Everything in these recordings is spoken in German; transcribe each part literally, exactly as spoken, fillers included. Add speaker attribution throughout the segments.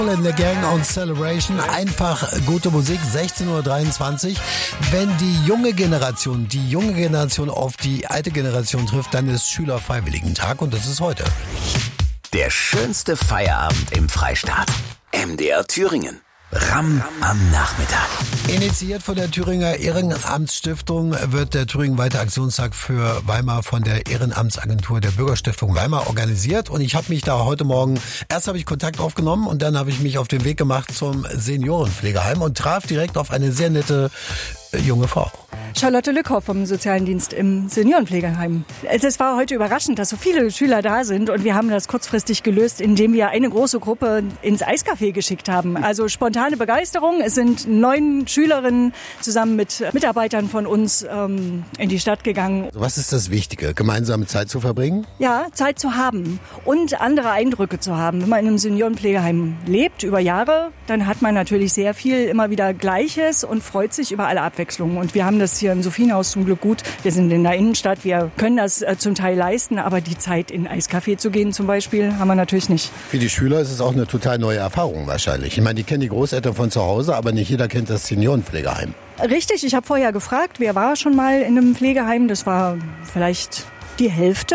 Speaker 1: In der Gang on Celebration, einfach gute Musik, sechzehn Uhr dreiundzwanzig. Wenn die junge Generation, die junge Generation auf die alte Generation trifft, dann ist Schülerfreiwilligentag und das ist heute.
Speaker 2: Der schönste Feierabend im Freistaat. M D R Thüringen. RAM am Nachmittag.
Speaker 1: Initiiert von der Thüringer Ehrenamtsstiftung wird der Thüringen-weite Aktionstag für Weimar von der Ehrenamtsagentur der Bürgerstiftung Weimar organisiert. Und ich habe mich da heute Morgen, erst habe ich Kontakt aufgenommen und dann habe ich mich auf den Weg gemacht zum Seniorenpflegeheim und traf direkt auf eine sehr nette junge Frau.
Speaker 3: Charlotte Lückhoff vom Sozialen Dienst im Seniorenpflegeheim. Es war heute überraschend, dass so viele Schüler da sind und wir haben das kurzfristig gelöst, indem wir eine große Gruppe ins Eiscafé geschickt haben. Also spontane Begeisterung. Es sind neun Schülerinnen zusammen mit Mitarbeitern von uns ähm, in die Stadt gegangen.
Speaker 1: Was ist das Wichtige? Gemeinsame Zeit zu verbringen?
Speaker 3: Ja, Zeit zu haben und andere Eindrücke zu haben. Wenn man in einem Seniorenpflegeheim lebt über Jahre, dann hat man natürlich sehr viel immer wieder Gleiches und freut sich über alle Abwechslungen. Und wir haben das hier im Sophienhaus zum Glück gut. Wir sind in der Innenstadt, wir können das äh, zum Teil leisten, aber die Zeit in ein Eiscafé zu gehen zum Beispiel, haben wir natürlich nicht.
Speaker 1: Für die Schüler ist es auch eine total neue Erfahrung wahrscheinlich. Ich meine, die kennen die Großeltern von zu Hause, aber nicht jeder kennt das Seniorenpflegeheim.
Speaker 3: Richtig, ich habe vorher gefragt, wer war schon mal in einem Pflegeheim? Das war vielleicht die Hälfte.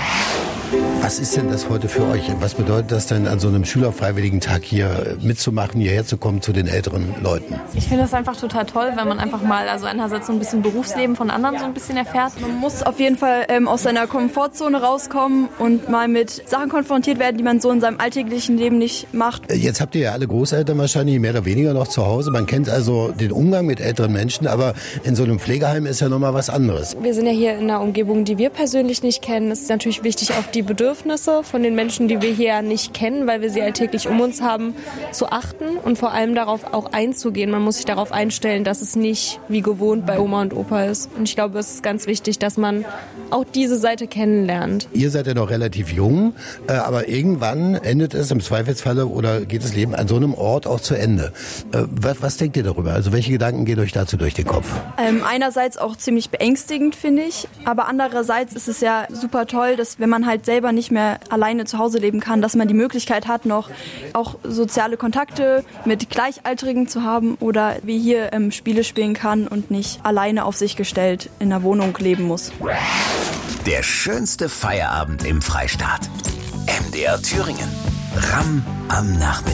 Speaker 1: Was ist denn das heute für euch? Was bedeutet das denn, an so einem Schülerfreiwilligentag hier mitzumachen, hierher zu kommen zu den älteren Leuten?
Speaker 4: Ich finde es einfach total toll, wenn man einfach mal, also einerseits so ein bisschen Berufsleben von anderen so ein bisschen erfährt.
Speaker 5: Man muss auf jeden Fall ähm, aus seiner Komfortzone rauskommen und mal mit Sachen konfrontiert werden, die man so in seinem alltäglichen Leben nicht macht.
Speaker 1: Jetzt habt ihr ja alle Großeltern wahrscheinlich mehr oder weniger noch zu Hause. Man kennt also den Umgang mit älteren Menschen, aber in so einem Pflegeheim ist ja nochmal was anderes.
Speaker 6: Wir sind ja hier in einer Umgebung, die wir persönlich nicht kennen. Es ist natürlich wichtig, auf die Bedürfnisse von den Menschen, die wir hier nicht kennen, weil wir sie alltäglich um uns haben, zu achten und vor allem darauf auch einzugehen. Man muss sich darauf einstellen, dass es nicht wie gewohnt bei Oma und Opa ist. Und ich glaube, es ist ganz wichtig, dass man auch diese Seite kennenlernt.
Speaker 1: Ihr seid ja noch relativ jung, aber irgendwann endet es im Zweifelsfalle oder geht das Leben an so einem Ort auch zu Ende. Was, was denkt ihr darüber? Also welche Gedanken gehen euch dazu durch den Kopf?
Speaker 5: Ähm, einerseits auch ziemlich beängstigend, finde ich. Aber andererseits ist es ja super toll, dass wenn man halt selber nicht mehr alleine zu Hause leben kann, dass man die Möglichkeit hat, noch auch soziale Kontakte mit Gleichaltrigen zu haben oder wie hier ähm, Spiele spielen kann und nicht alleine auf sich gestellt in einer Wohnung leben muss.
Speaker 2: Der schönste Feierabend im Freistaat. M D R Thüringen. RAM am Nachmittag.